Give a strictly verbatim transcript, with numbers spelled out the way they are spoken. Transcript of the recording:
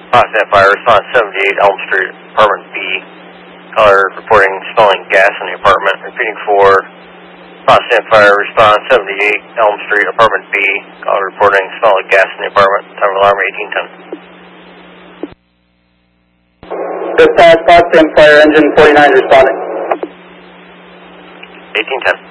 Constant fire, response seventy-eight Elm Street, apartment B. Caller reporting smelling gas in the apartment. Repeating for constant fire, response seventy-eight Elm Street, apartment B. Caller reporting smelling gas in the apartment. Time of alarm eighteen ten. Dispatch, constant fire, engine forty-nine responding. eighteen ten.